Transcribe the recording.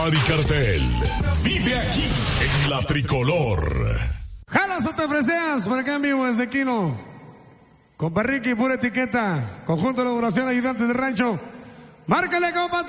Ari Cartel vive aquí en la tricolor. Jalas o te freseas, por acá en vivo desde Quino. Con Perriqui, pura etiqueta. Conjunto de elaboración, ayudantes del rancho. Márcale, compa.